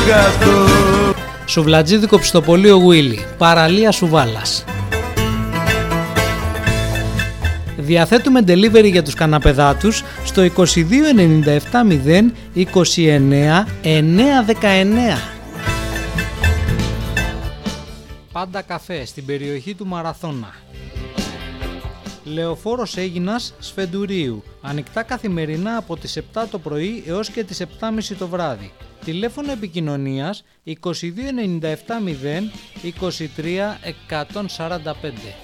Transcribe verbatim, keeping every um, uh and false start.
γατό. Σουβλατζίδικο Πιστοπολείο Γουίλι, παραλία Σουβάλας. Διαθέτουμε delivery για τους καναπεδάτους στο είκοσι δύο ενενήντα επτά μηδέν είκοσι εννέα εννιακόσια δεκαεννέα. Πάντα καφέ στην περιοχή του Μαραθώνα. Λεωφόρος Αίγινας Σφεντουρίου. Ανοιχτά καθημερινά από τις επτά το πρωί έως και τις επτά και μισή το βράδυ. Τηλέφωνο επικοινωνίας είκοσι δύο ενενήντα επτά μηδέν είκοσι τρία εκατόν σαράντα πέντε.